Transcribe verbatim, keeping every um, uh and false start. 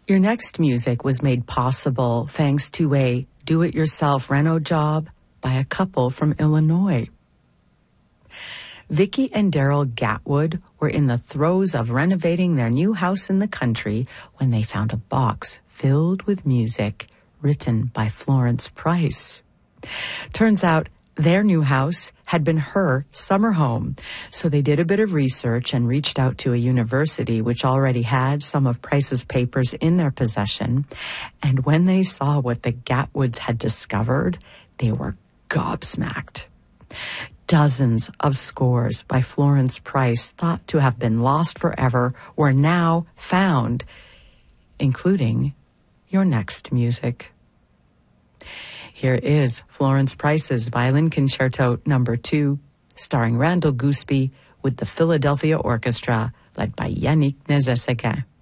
Your next music was made possible thanks to a do-it-yourself reno job by a couple from Illinois. Vicky and Daryl Gatwood were in the throes of renovating their new house in the country when they found a box filled with music written by Florence Price. Turns out their new house had been her summer home, so they did a bit of research and reached out to a university which already had some of Price's papers in their possession. And when they saw what the Gatwoods had discovered, they were gobsmacked. Dozens of scores by Florence Price thought to have been lost forever were now found, including your next music. Here is Florence Price's Violin Concerto Number Two, starring Randall Gooseby with the Philadelphia Orchestra, led by Yannick Nézet-Séguin.